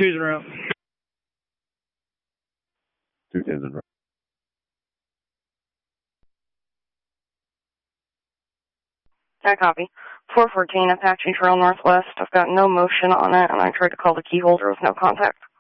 2's en route. 2 is en route. I copy. 414 Apache Trail Northwest. I've got no motion on it, and I tried to call the key holder with no contact.